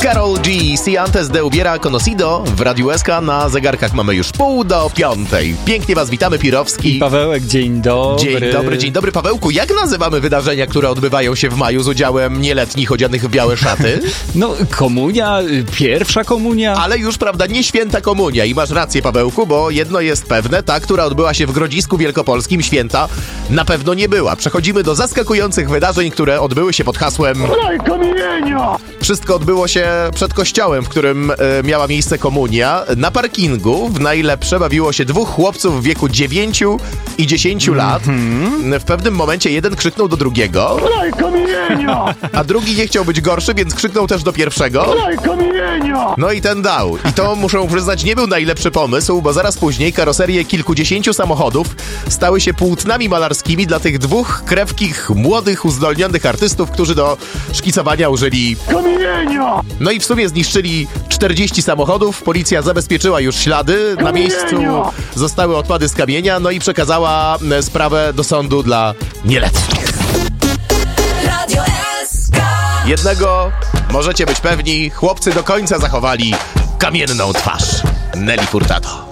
Karol G, Si antes de hubiera conocido w Radiu SK. Na zegarkach mamy już 4:30. Pięknie was witamy, Pirowski. I Pawełek, dzień dobry. Dzień dobry, Pawełku. Jak nazywamy wydarzenia, które odbywają się w maju z udziałem nieletnich odzianych w białe szaty? No, komunia, pierwsza komunia. Ale już, prawda, nie święta komunia. I masz rację, Pawełku, bo jedno jest pewne, ta, która odbyła się w Grodzisku Wielkopolskim, święta na pewno nie była. Przechodzimy do zaskakujących wydarzeń, które odbyły się pod hasłem kamienia! Wszystko odbyło się przed kościołem, w którym miała miejsce komunia. Na parkingu w najlepsze bawiło się dwóch chłopców w wieku 9 i 10 lat. W pewnym momencie jeden krzyknął do drugiego, kamienia! a drugi nie chciał być gorszy, więc krzyknął też do pierwszego. kamienia! No i ten dał. I to, muszę przyznać, nie był najlepszy pomysł, bo zaraz później karoserie kilkudziesięciu samochodów stały się płótnami malarskimi dla tych dwóch krewkich, młodych, uzdolnionych artystów, którzy do szkicowania użyli kamienia! No i w sumie zniszczyli 40 samochodów. Policja zabezpieczyła już ślady. Na miejscu zostały odpady z kamienia, no i przekazała sprawę do sądu dla nieletnich. Radio SK. Jednego możecie być pewni, chłopcy do końca zachowali kamienną twarz. Nelly Furtado.